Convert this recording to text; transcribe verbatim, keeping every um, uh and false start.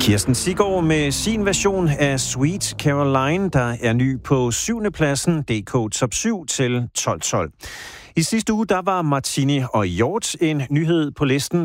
Kirsten Siggaard med sin version af Sweet Caroline, der er ny på syvende pladsen, D K Top syv til tolv tolv. I sidste uge der var Martini og Hjort en nyhed på listen.